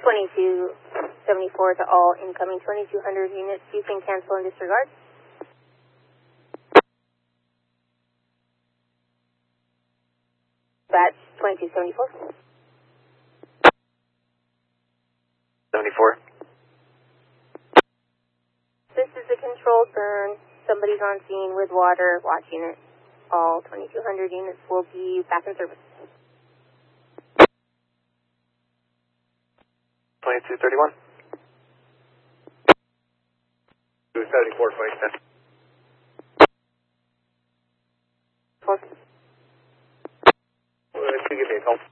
2274 to all incoming 2200 units. You can cancel and disregard. Batch 2274. 74. This is a controlled burn. Somebody's on scene with water watching it. All 2200 units will be back in service. 2231. 274, 2010. 4. Give me a call.